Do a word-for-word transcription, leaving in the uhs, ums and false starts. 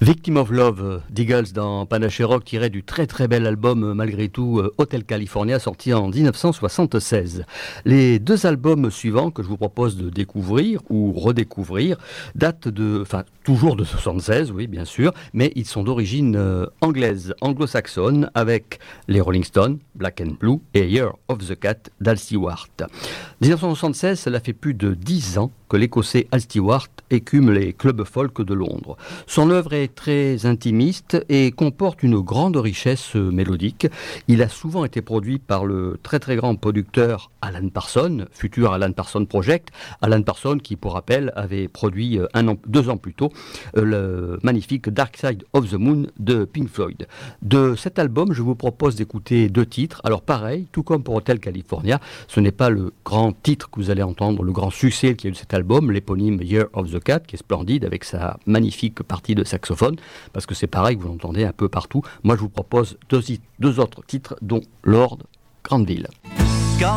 Victim of Love d'Eagles dans Panache Rock, tiré du très très bel album malgré tout Hotel California, sorti en dix-neuf cent soixante-seize. Les deux albums suivants que je vous propose de découvrir ou redécouvrir datent de, enfin toujours de soixante-seize, oui bien sûr, mais ils sont d'origine euh, anglaise, anglo-saxonne, avec les Rolling Stones, Black and Blue et Year of the Cat d'Al Stewart. dix-neuf cent soixante-seize, cela fait plus de dix ans que l'Écossais Al Stewart écume les clubs folk de Londres. Son œuvre est très intimiste et comporte une grande richesse mélodique. Il a souvent été produit par le très très grand producteur Alan Parsons, futur Alan Parsons Project. Alan Parsons qui, pour rappel, avait produit un an, deux ans plus tôt le magnifique Dark Side of the Moon de Pink Floyd. De cet album, je vous propose d'écouter deux titres. Alors pareil, tout comme pour Hotel California, ce n'est pas le grand titre que vous allez entendre, le grand succès qui a eu de cet album, l'éponyme Year of the Cat, qui est splendide avec sa magnifique partie de saxophone, parce que c'est pareil que vous l'entendez un peu partout. Moi, je vous propose deux, deux autres titres, dont Lord Granville.